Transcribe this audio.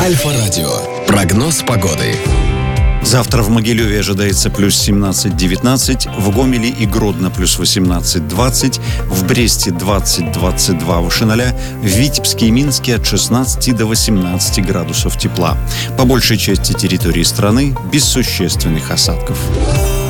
Альфа-радио. Прогноз погоды. Завтра в Могилеве ожидается плюс 17-19, в Гомеле и Гродно плюс 18-20, в Бресте 20-22 выше 0, в Витебске и Минске от 16 до 18 градусов тепла. По большей части территории страны без существенных осадков.